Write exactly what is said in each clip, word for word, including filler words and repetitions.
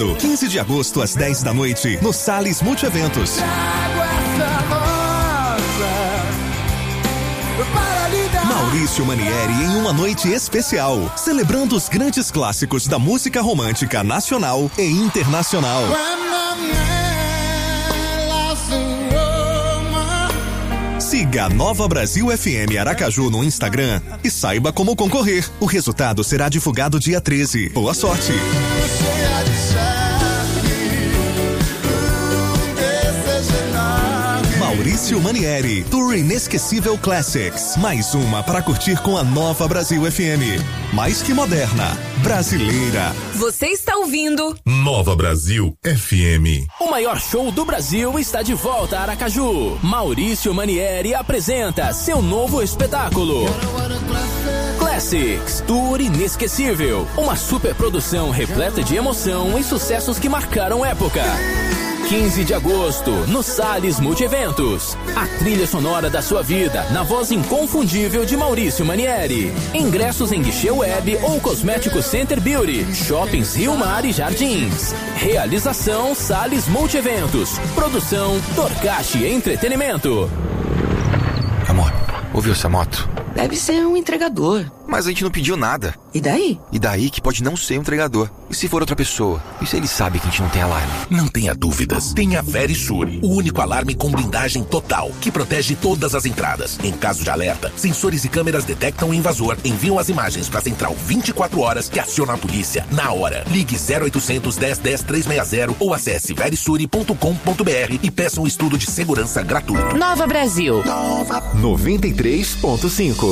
quinze de agosto às dez da noite, no Salles Multieventos. Maurício Manieri em uma noite especial, celebrando os grandes clássicos da música romântica nacional e internacional. Siga a Nova Brasil F M Aracaju no Instagram e saiba como concorrer. O resultado será divulgado dia treze. Boa sorte! Maurício Manieri, Tour Inesquecível Classics. Mais uma para curtir com a Nova Brasil F M. Mais que moderna, brasileira. Você está ouvindo Nova Brasil F M. O maior show do Brasil está de volta a Aracaju. Maurício Manieri apresenta seu novo espetáculo. Classics, Tour Inesquecível. Uma super produção repleta de emoção e sucessos que marcaram época. quinze de agosto, no Salles Multieventos. A trilha sonora da sua vida, na voz inconfundível de Maurício Manieri. Ingressos em guichê web ou Cosmético Center Beauty, Shoppings Rio Mar e Jardins. Realização Salles Multieventos. Produção Torcache Entretenimento. Amor, ouviu essa moto? Deve ser um entregador. Mas a gente não pediu nada. E daí? E daí que pode não ser um entregador. E se for outra pessoa? E se ele sabe que a gente não tem alarme? Não tenha dúvidas. Tem a Verisure, o único alarme com blindagem total, que protege todas as entradas. Em caso de alerta, sensores e câmeras detectam o invasor, enviam as imagens para a central vinte e quatro horas que aciona a polícia na hora. Ligue zero oitocentos, dez, dez, trezentos e sessenta ou acesse verisure ponto com ponto b r e peça um estudo de segurança gratuito. Nova Brasil. noventa e três ponto cinco.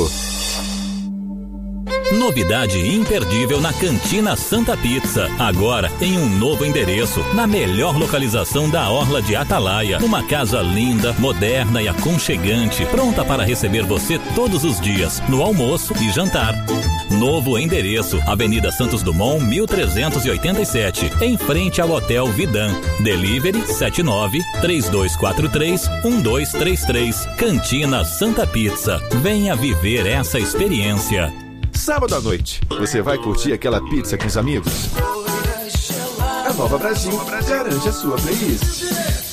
Novidade imperdível na Cantina Santa Pizza. Agora em um novo endereço, na melhor localização da Orla de Atalaia. Uma casa linda, moderna e aconchegante, pronta para receber você todos os dias, no almoço e jantar. Novo endereço, Avenida Santos Dumont, mil trezentos e oitenta e sete, em frente ao Hotel Vidan. Delivery sete nove, três dois quatro três, um dois três três. Cantina Santa Pizza. Venha viver essa experiência. Sábado à noite, você vai curtir aquela pizza com os amigos? A Nova Brasil garante a sua playlist.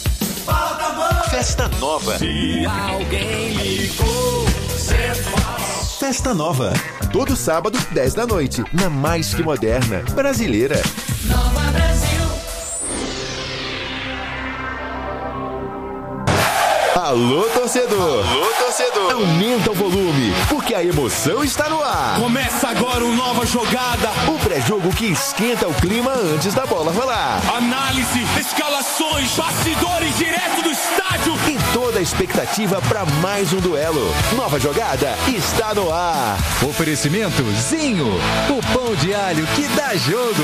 Festa Nova. Se alguém ligou, cê faz. Festa Nova. Todo sábado, dez da noite, na mais que moderna, brasileira. Nova Brasil. Alô, torcedor! Alô, torcedor! Aumenta o volume, porque a emoção está no ar. Começa agora uma nova jogada. O pré-jogo que esquenta o clima antes da bola rolar. Análise, escalações, bastidores direto do estádio. E toda a expectativa para mais um duelo. Nova jogada está no ar. Oferecimento Zinho, o pão de alho que dá jogo.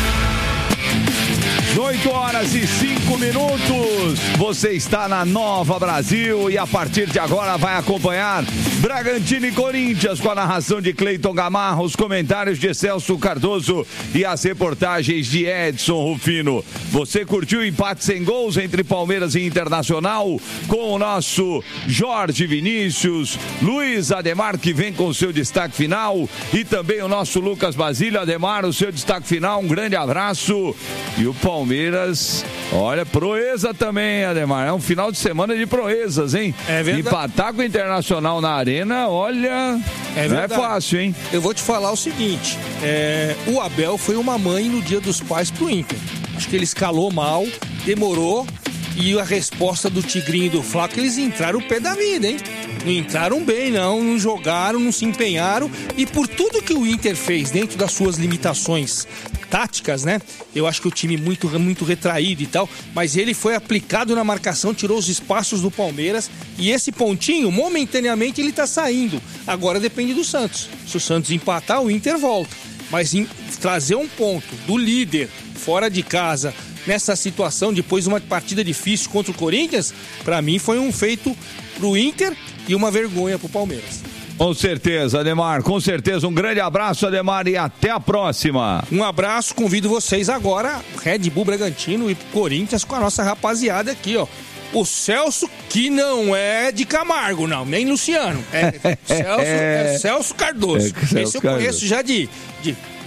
oito horas e cinco minutos, você está na Nova Brasil e a partir de agora vai acompanhar Bragantino e Corinthians com a narração de Cleiton Gamarra, os comentários de Celso Cardoso e as reportagens de Edson Rufino. Você curtiu o empate sem gols entre Palmeiras e Internacional com o nosso Jorge Vinícius, Luiz Ademar, que vem com o seu destaque final, e também o nosso Lucas Basílio. Ademar, o seu destaque final, um grande abraço. E o Palmeiras, olha, proeza também, Ademar. É um final de semana de proezas, hein? É verdade. Empatar com o Internacional na Arena, olha, é não é fácil, hein? Eu vou te falar o seguinte, é, o Abel foi uma mãe no Dia dos Pais pro Inter. Acho que ele escalou mal, demorou, e a resposta do Tigrinho e do Flaco, eles entraram o pé da vida, hein? Não entraram bem, não, não jogaram, não se empenharam, e por tudo que o Inter fez dentro das suas limitações táticas, né? Eu acho que o time muito, muito retraído e tal, mas ele foi aplicado na marcação, tirou os espaços do Palmeiras, e esse pontinho, momentaneamente, ele tá saindo. Agora depende do Santos. Se o Santos empatar, o Inter volta. Mas em, trazer um ponto do líder fora de casa nessa situação, depois de uma partida difícil contra o Corinthians, pra mim foi um feito pro Inter e uma vergonha pro Palmeiras. Com certeza, Ademar, com certeza. Um grande abraço, Ademar, e até a próxima. Um abraço, convido vocês agora, Red Bull Bragantino e Corinthians, com a nossa rapaziada aqui, ó. O Celso, que não é de Camargo, não, nem Luciano. É, Celso, é Celso Cardoso. É, Celso Esse eu Cardoso. Conheço já de, de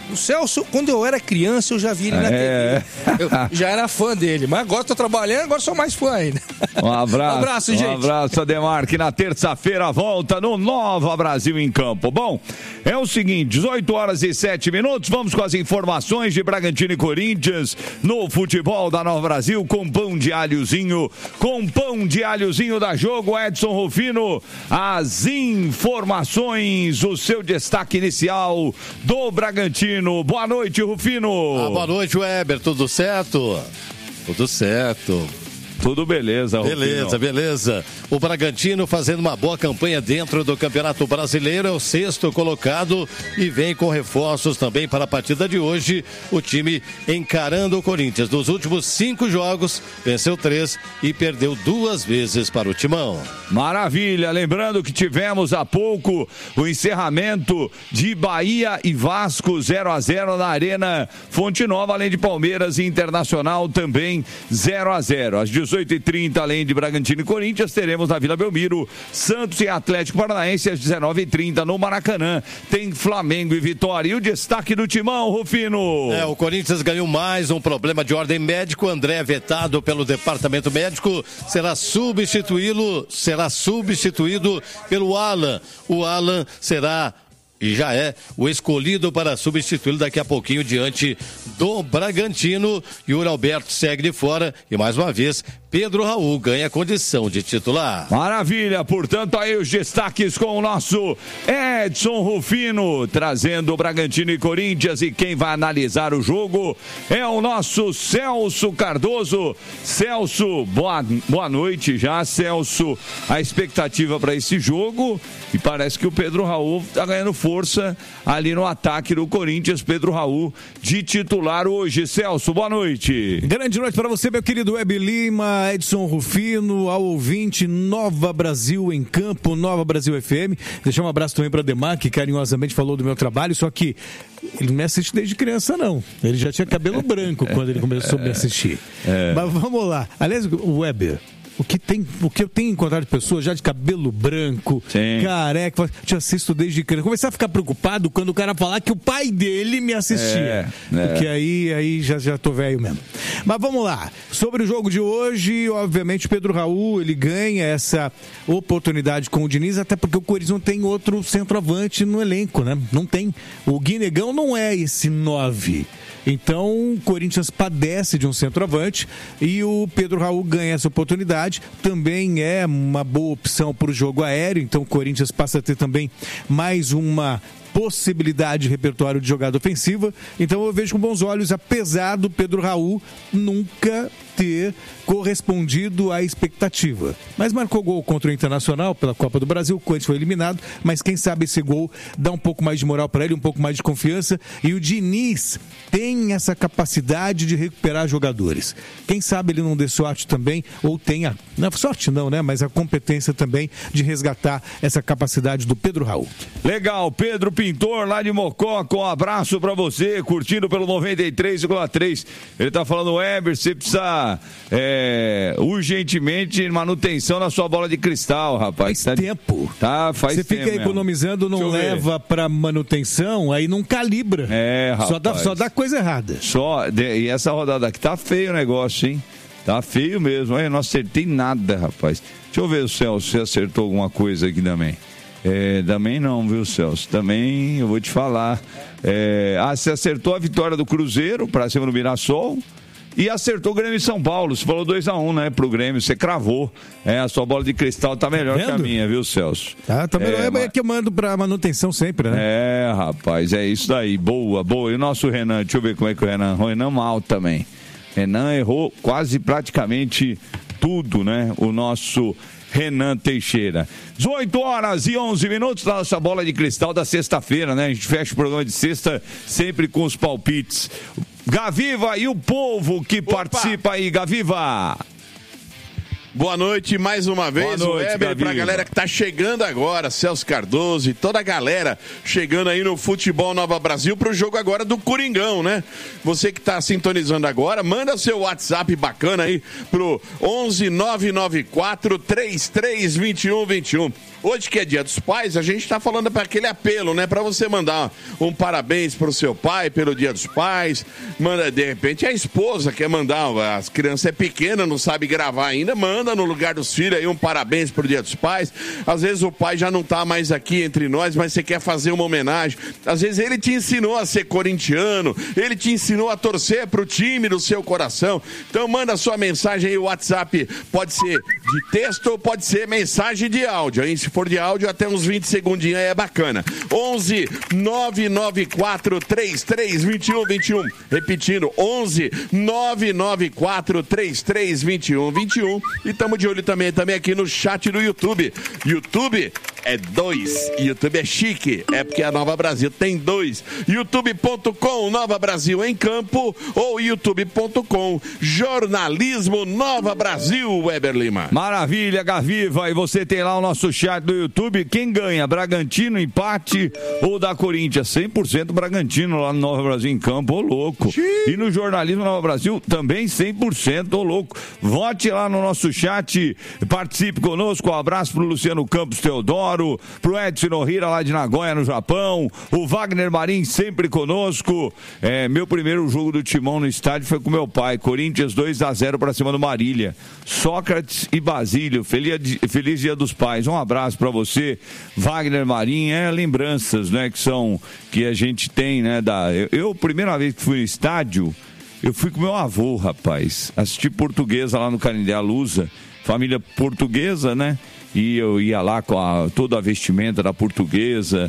O Celso, quando eu era criança, eu já vi ele na É. T V. Eu já era fã dele, mas agora tô trabalhando, agora sou mais fã ainda. Um abraço. Um abraço, gente. Um abraço, Ademar, que na terça-feira volta no Nova Brasil em Campo. Bom, é o seguinte, dezoito horas e sete minutos, vamos com as informações de Bragantino e Corinthians no futebol da Nova Brasil, com pão de alhozinho, com pão de alhozinho da Jogo, Edson Rufino, as informações, o seu destaque inicial do Bragantino. Boa noite, Rufino. Ah, boa noite, Weber. Tudo certo? Tudo certo. Tudo beleza, Rufino. Beleza, beleza. O Bragantino fazendo uma boa campanha dentro do Campeonato Brasileiro, é o sexto colocado e vem com reforços também para a partida de hoje. O time encarando o Corinthians. Nos últimos cinco jogos, venceu três e perdeu duas vezes para o Timão. Maravilha. Lembrando que tivemos há pouco o encerramento de Bahia e Vasco zero a zero na Arena Fonte Nova, além de Palmeiras e Internacional também zero a zero. Às dezoito e trinta, além de Bragantino e Corinthians, teremos na Vila Belmiro Santos e Atlético Paranaense às dezenove e trinta no Maracanã. Tem Flamengo e Vitória. E o destaque do Timão, Rufino? É, o Corinthians ganhou mais um problema de ordem médico. André, vetado pelo departamento médico, será substituí-lo, será substituído pelo Alan. O Alan será e já é o escolhido para substituí-lo daqui a pouquinho diante do Bragantino. E o Alberto segue de fora e mais uma vez Pedro Raul ganha condição de titular. Maravilha, portanto aí os destaques com o nosso Edson Rufino, trazendo o Bragantino e Corinthians, e quem vai analisar o jogo é o nosso Celso Cardoso. Celso, boa, boa noite já, Celso. A expectativa para esse jogo, e parece que o Pedro Raul está ganhando força ali no ataque do Corinthians. Pedro Raul de titular hoje. Celso, boa noite. Grande noite para você, meu querido Web Lima, Edson Rufino, ao ouvinte Nova Brasil em Campo, Nova Brasil F M. Deixar um abraço também para Ademar, que carinhosamente falou do meu trabalho, só que ele não me assiste desde criança, não. Ele já tinha cabelo branco quando ele começou a me assistir. É. Mas vamos lá. Aliás, o Weber, O que, tem, o que eu tenho encontrado de pessoas já de cabelo branco, Sim. careca, te assisto desde criança. Comecei a ficar preocupado quando o cara falar que o pai dele me assistia. É, é. Porque aí, aí já, já tô velho mesmo. Mas vamos lá. Sobre o jogo de hoje, obviamente o Pedro Raul, ele ganha essa oportunidade com o Diniz, até porque o Corinthians não tem outro centroavante no elenco, né? Não tem. O Guinegão não é esse nove. Então, o Corinthians padece de um centroavante e o Pedro Raul ganha essa oportunidade. Também é uma boa opção para o jogo aéreo, então o Corinthians passa a ter também mais uma possibilidade de repertório de jogada ofensiva. Então eu vejo com bons olhos, apesar do Pedro Raul nunca ter correspondido à expectativa. Mas marcou gol contra o Internacional pela Copa do Brasil, o Corinthians foi eliminado, mas quem sabe esse gol dá um pouco mais de moral para ele, um pouco mais de confiança, e o Diniz tem essa capacidade de recuperar jogadores. Quem sabe ele não dê sorte também, ou tenha, não sorte não, né, mas a competência também de resgatar essa capacidade do Pedro Raul. Legal, Pedro Pintor lá de Mococa, um abraço pra você, curtindo pelo noventa e três vírgula três. Ele tá falando, Weber, você precisa é, urgentemente manutenção na sua bola de cristal, rapaz. Faz tá, tempo. Tá, faz você tempo. Você fica economizando, não leva ver. Pra manutenção, aí não calibra. É, rapaz. Só dá, só dá coisa errada. Só, e essa rodada aqui tá feio o negócio, hein? Tá feio mesmo. Eu não acertei nada, rapaz. Deixa eu ver o Celso, se acertou alguma coisa aqui também. É, também não, viu, Celso? Também eu vou te falar. É, ah, você acertou a vitória do Cruzeiro pra cima do Mirassol e acertou o Grêmio em São Paulo. Você falou dois a um, né, pro Grêmio. Você cravou. É, a sua bola de cristal tá melhor tá que a minha, viu, Celso? Tá, tá melhor. É, mas... é que eu mando pra manutenção sempre, né? É, rapaz, é isso daí. Boa, boa. E o nosso Renan, deixa eu ver como é que o Renan... O Renan mal também. Renan errou quase praticamente tudo, né? O nosso Renan Teixeira. dezoito horas e onze minutos da nossa bola de cristal da sexta-feira, né? A gente fecha o programa de sexta sempre com os palpites. Gaviva e o povo que Opa. participa aí, Gaviva. Boa noite mais uma vez, Boa noite, o Weber, Gabi. pra galera que tá chegando agora, Celso Cardoso e toda a galera chegando aí no Futebol Nova Brasil pro jogo agora do Coringão, né? Você que tá sintonizando agora, manda seu WhatsApp bacana aí pro onze nove nove quatro três três dois um dois um. Hoje que é Dia dos Pais, a gente tá falando para aquele apelo, né? Pra você mandar um parabéns pro seu pai pelo Dia dos Pais. Manda, de repente, a esposa quer mandar, as crianças é pequena, não sabe gravar ainda, manda no lugar dos filhos aí um parabéns pro Dia dos Pais. Às vezes o pai já não tá mais aqui entre nós, mas você quer fazer uma homenagem. Às vezes ele te ensinou a ser corintiano, ele te ensinou a torcer pro time do seu coração. Então manda sua mensagem aí, o WhatsApp pode ser de texto ou pode ser mensagem de áudio, hein? Se for de áudio, até uns vinte segundinhos aí é bacana. onze nove nove quatro três três dois um dois um. Repetindo, onze nove nove quatro três três dois um dois um. E estamos de olho também, também aqui no chat do YouTube. YouTube é dois. YouTube é chique. É porque a Nova Brasil tem dois. youtube ponto com Nova Brasil em Campo ou youtube ponto com Jornalismo Nova Brasil, Weber Lima. Maravilha, Gaviva. E você tem lá o nosso chat do YouTube. Quem ganha? Bragantino, empate ou da Corinthians? cem por cento Bragantino lá no Nova Brasil em Campo, ô louco. Sim. E no Jornalismo Nova Brasil também cem por cento, ô louco. Vote lá no nosso chat, participe conosco. Um abraço pro Luciano Campos Teodoro, pro Edson Nohira lá de Nagoya, no Japão, o Wagner Marim sempre conosco. É, meu primeiro jogo do Timão no estádio foi com meu pai, Corinthians dois a zero pra cima do Marília. Sócrates e Basílio, feliz, feliz Dia dos Pais. Um abraço pra você, Wagner Marim. É lembranças, né, que são, que a gente tem, né, da... Eu, eu primeira vez que fui no estádio, eu fui com meu avô, rapaz, assisti Portuguesa lá no Canindé Lusa, família portuguesa, né? E eu ia lá com a, toda a vestimenta da Portuguesa.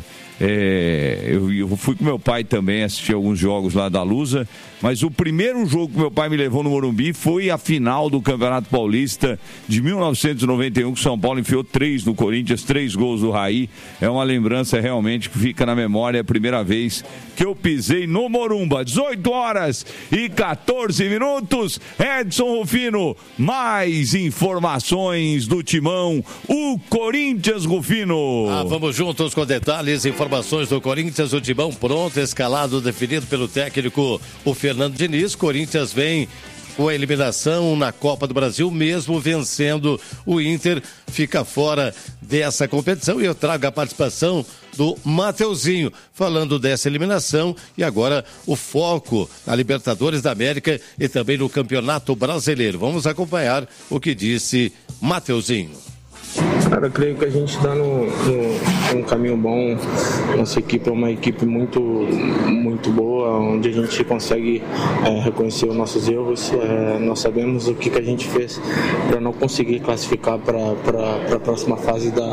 É, eu, eu fui com meu pai também assistir alguns jogos lá da Lusa, mas o primeiro jogo que meu pai me levou no Morumbi foi a final do Campeonato Paulista de mil novecentos e noventa e um, que São Paulo enfiou três no Corinthians, três gols do Raí. É uma lembrança realmente que fica na memória, é a primeira vez que eu pisei no Morumba. dezoito horas e quatorze minutos. Edson Rufino, mais informações do Timão, o Corinthians, Rufino. Ah, vamos juntos com detalhes e informações do Corinthians, o Timão pronto, escalado definido pelo técnico, o Fernando Diniz. Corinthians vem com a eliminação na Copa do Brasil, mesmo vencendo o Inter, fica fora dessa competição. E eu trago a participação do Mateuzinho, falando dessa eliminação e agora o foco na Libertadores da América e também no Campeonato Brasileiro. Vamos acompanhar o que disse Mateuzinho. Cara, eu creio que a gente está no, no, num caminho bom. Nossa equipe é uma equipe muito, muito boa, onde a gente consegue é, reconhecer os nossos erros. É, nós sabemos o que, que a gente fez para não conseguir classificar para a próxima fase da,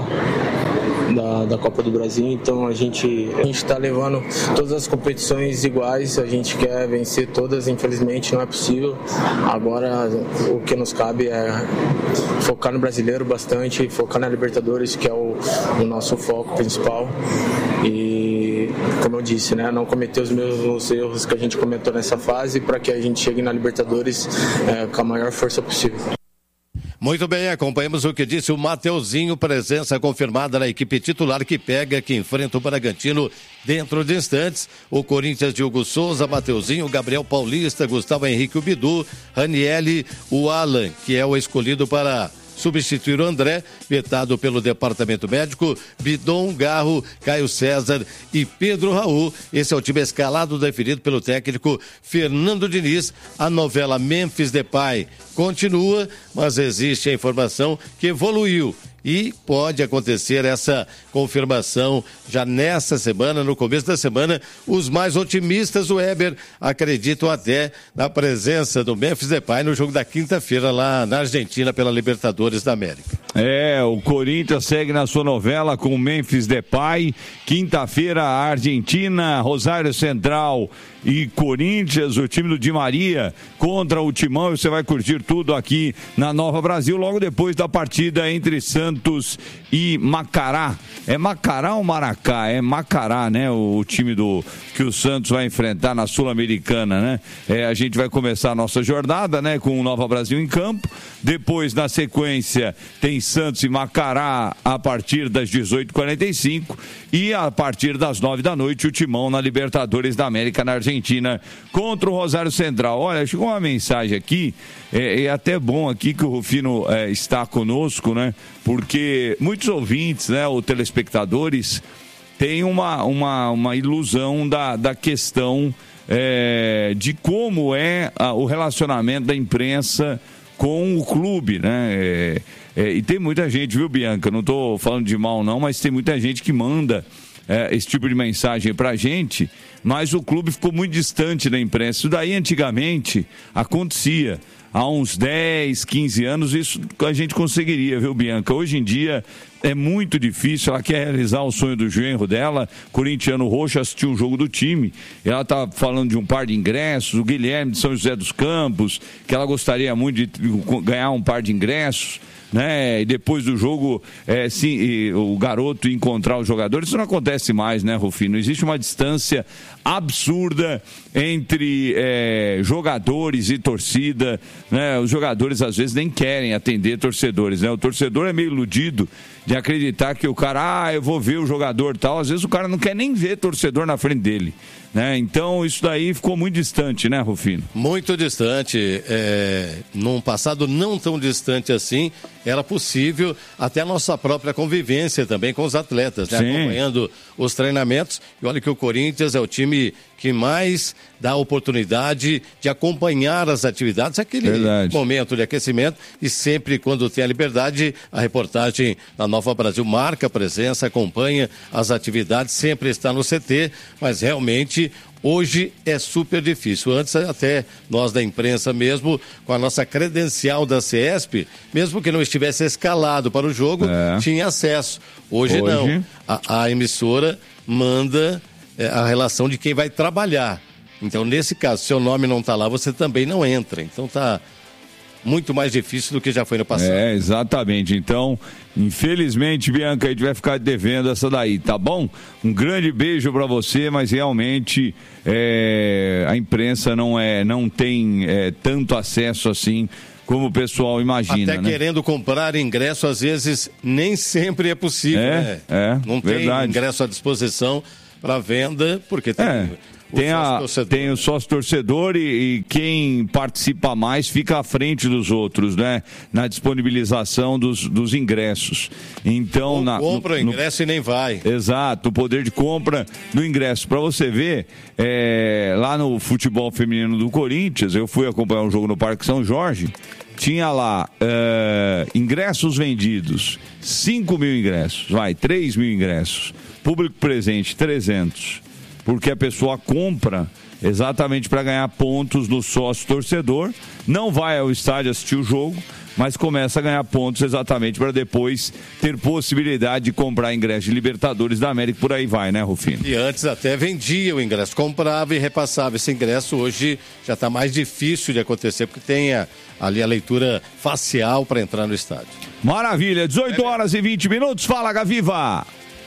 da, da Copa do Brasil. Então a gente a gente está levando todas as competições iguais, a gente quer vencer todas, infelizmente não é possível. Agora o que nos cabe é focar no brasileiro bastante, focar na Libertadores, que é o, o nosso foco principal. E, como eu disse, né, não cometer os mesmos erros que a gente cometeu nessa fase, para que a gente chegue na Libertadores é, com a maior força possível. Muito bem, acompanhamos o que disse o Mateuzinho, presença confirmada na equipe titular que pega, que enfrenta o Bragantino dentro de instantes. O Corinthians de Hugo Souza, Mateuzinho, Gabriel Paulista, Gustavo Henrique, o Bidu, Ranielli, o Alan, que é o escolhido para substituir o André, vetado pelo departamento médico, Bidon, Garro, Caio César e Pedro Raul. Esse é o time escalado definido pelo técnico Fernando Diniz. A novela Memphis Depay continua, mas existe a informação que evoluiu e pode acontecer essa confirmação já nessa semana, no começo da semana. Os mais otimistas, o Weber, acreditam até na presença do Memphis Depay no jogo da quinta-feira lá na Argentina pela Libertadores da América. É, o Corinthians segue na sua novela com o Memphis Depay. Quinta-feira, Argentina, Rosário Central e Corinthians, o time do Di Maria contra o Timão. E você vai curtir tudo aqui na Nova Brasil, logo depois da partida entre Santos e Macará. É Macará ou Maracá? É Macará, né? O, o time do que o Santos vai enfrentar na Sul-Americana, né? É, a gente vai começar a nossa jornada, né? Com o Nova Brasil em campo. Depois, na sequência, tem Santos e Macará a partir das dezoito e quarenta e cinco e a partir das nove da noite o Timão na Libertadores da América na Argentina contra o Rosário Central. Olha, chegou uma mensagem aqui, é, é até bom aqui que o Rufino é, está conosco, né? Porque muitos ouvintes, né, ou telespectadores têm uma, uma, uma ilusão da, da questão é, de como é a, o relacionamento da imprensa com o clube, né? É, é, e tem muita gente, viu, Bianca? Não estou falando de mal, não, mas tem muita gente que manda é, esse tipo de mensagem pra gente, mas o clube ficou muito distante da imprensa. Isso daí, antigamente, acontecia. Há uns dez, quinze anos, isso a gente conseguiria, viu, Bianca? Hoje em dia é muito difícil. Ela quer realizar o sonho do genro dela, corintiano roxo, assistir um jogo do time. Ela está falando de um par de ingressos, o Guilherme de São José dos Campos, que ela gostaria muito de ganhar um par de ingressos, né? E depois do jogo, é, sim, o garoto encontrar os jogadores. Isso não acontece mais, né, Rufino? Existe uma distância absurda entre é, jogadores e torcida, né? Os jogadores às vezes nem querem atender torcedores, né? O torcedor é meio iludido de acreditar que o cara, ah, eu vou ver o jogador tal. Às vezes o cara não quer nem ver torcedor na frente dele, né? Então isso daí ficou muito distante, né, Rufino? Muito distante. É, num passado não tão distante assim, era possível até a nossa própria convivência também com os atletas, né? Acompanhando os treinamentos. E olha que o Corinthians é o time que mais dá oportunidade de acompanhar as atividades, aquele Verdade. momento de aquecimento, e sempre quando tem a liberdade, a reportagem da Nova Brasil marca a presença, acompanha as atividades, sempre está no C T, mas realmente hoje é super difícil. Antes até nós da imprensa mesmo, com a nossa credencial da CESP, mesmo que não estivesse escalado para o jogo, é. tinha acesso. Hoje, hoje... não. A, a emissora manda é, a relação de quem vai trabalhar. Então, nesse caso, seu nome não está lá, você também não entra. Então, está muito mais difícil do que já foi no passado. É, exatamente. Então, infelizmente, Bianca, a gente vai ficar devendo essa daí, tá bom? Um grande beijo para você, mas realmente é, a imprensa não, é, não tem é, tanto acesso assim como o pessoal imagina. Até né? querendo comprar ingresso, às vezes, nem sempre é possível. É, né? é, não verdade. tem ingresso à disposição para venda, porque tem... É. Tem, a, tem o sócio torcedor e, e quem participa mais fica à frente dos outros, né? Na disponibilização dos, dos ingressos. Então, Ou na, compra o no, ingresso e nem vai. Exato, o poder de compra do ingresso. Para você ver, é, lá no futebol feminino do Corinthians, eu fui acompanhar um jogo no Parque São Jorge, tinha lá é, ingressos vendidos, cinco mil ingressos, vai, três mil ingressos. Público presente, trezentos. Porque a pessoa compra exatamente para ganhar pontos no sócio torcedor, não vai ao estádio assistir o jogo, mas começa a ganhar pontos exatamente para depois ter possibilidade de comprar ingresso de Libertadores da América, por aí vai, né, Rufino? E antes até vendia o ingresso, comprava e repassava esse ingresso. Hoje já está mais difícil de acontecer, porque tem a, ali a leitura facial para entrar no estádio. Maravilha, dezoito horas e vinte minutos, fala, Gaviva!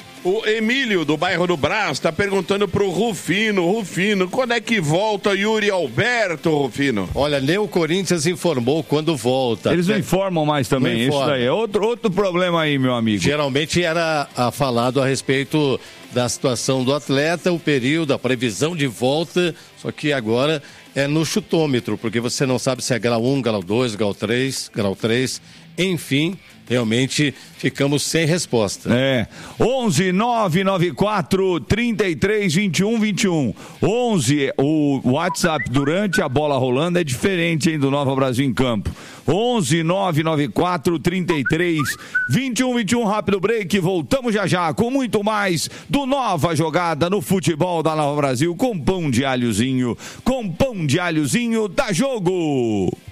O Emílio, do bairro do Brás, está perguntando pro Rufino, Rufino, quando é que volta Yuri Alberto, Rufino? Olha, nem o Corinthians informou quando volta. Eles não informam mais também, isso daí é outro, outro problema aí, meu amigo. Geralmente era a, falado a respeito da situação do atleta, o período, a previsão de volta, só que agora é no chutômetro, porque você não sabe se é grau um, grau dois, grau três, grau três, enfim... Realmente ficamos sem resposta. É. onze nove nove quatro, trinta e três, vinte e um, vinte e um. onze, o WhatsApp durante a bola rolando é diferente, hein, do Nova Brasil em Campo. onze nove nove quatro, trinta e três, vinte e um, vinte e um. Rápido break. Voltamos já já com muito mais do Nova Jogada no futebol da Nova Brasil com pão de alhozinho. Com pão de alhozinho, dá jogo!